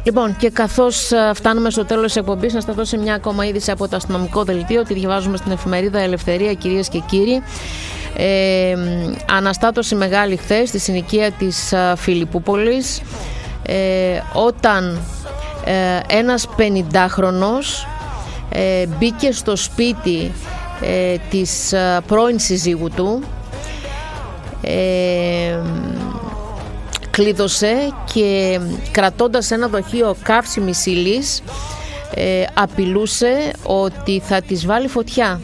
Λοιπόν, και καθώς φτάνουμε στο τέλος της εκπομπής, να σταθώ σε μια ακόμα είδηση από το αστυνομικό δελτίο. Τη διαβάζουμε στην εφημερίδα Ελευθερία, κυρίες και κύριοι. Αναστάτωση μεγάλη χθες στη συνοικία της Φιλιππούπολης, όταν ένας 50χρονος μπήκε στο σπίτι της πρώην συζύγου του, κλείδωσε και κρατώντας ένα δοχείο καύσιμης ύλης απειλούσε ότι θα της βάλει φωτιά.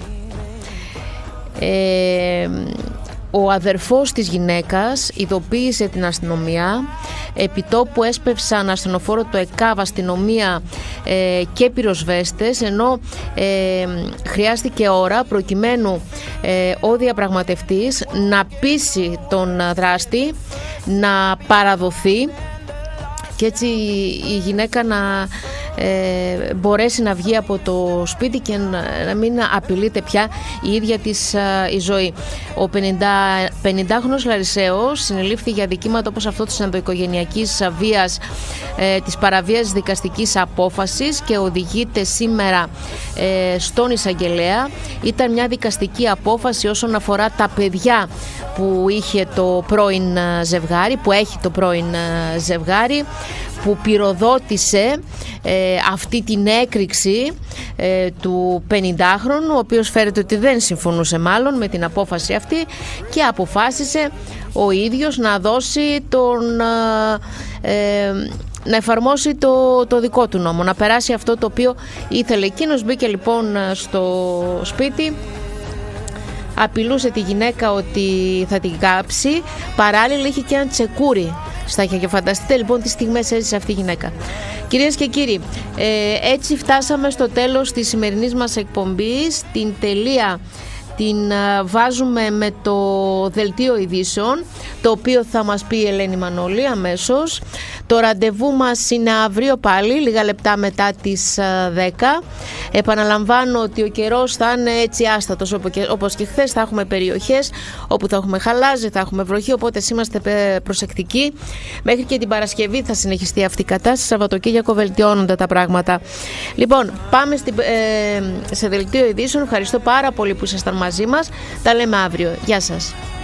Ο αδερφός της γυναίκας ειδοποίησε την αστυνομία. Επιτόπου έσπευσαν ασθενοφόρο το ΕΚΑΒ, αστυνομία και πυροσβέστες, ενώ χρειάστηκε ώρα προκειμένου ο διαπραγματευτής να πείσει τον δράστη να παραδοθεί και έτσι η γυναίκα να μπορέσει να βγει από το σπίτι και να μην απειλείται πια η ίδια της η ζωή. Ο 50χρονος Λαρισαίος συνελήφθη για δικήματα όπως αυτό της ενδοοικογενειακής βίας, της παραβίασης δικαστικής απόφασης και οδηγείται σήμερα στον εισαγγελέα. Ήταν μια δικαστική απόφαση όσον αφορά τα παιδιά που είχε το πρώην ζευγάρι, που έχει το πρώην ζευγάρι, που πυροδότησε αυτή την έκρηξη του 50χρονου, ο οποίος φέρεται ότι δεν συμφωνούσε μάλλον με την απόφαση αυτή και αποφάσισε ο ίδιος να δώσει να εφαρμόσει το δικό του νόμο, να περάσει αυτό το οποίο ήθελε εκείνος. Μπήκε λοιπόν στο σπίτι, απειλούσε τη γυναίκα ότι θα την κάψει, παράλληλα είχε και ένα τσεκούρι στα χέρια. Φανταστείτε λοιπόν τι στιγμές έζησε αυτή η γυναίκα. Κυρίες και κύριοι, έτσι φτάσαμε στο τέλος της σημερινής μας εκπομπής. Την τελεία την βάζουμε με το δελτίο ειδήσεων, το οποίο θα μας πει η Ελένη Μανώλη αμέσως. Το ραντεβού μας είναι αύριο πάλι, λίγα λεπτά μετά τις 10. Επαναλαμβάνω ότι ο καιρός θα είναι έτσι άστατος όπως και χθες. Θα έχουμε περιοχές όπου θα έχουμε χαλάζι, θα έχουμε βροχή, οπότε είμαστε προσεκτικοί. Μέχρι και την Παρασκευή θα συνεχιστεί αυτή η κατάσταση. Σαββατοκύριακο βελτιώνονται τα πράγματα. Λοιπόν, πάμε σε δελτίο ειδήσεων. Ευχαριστώ πάρα πολύ που ήσασταν μαζί μας. Τα λέμε αύριο. Γεια σας.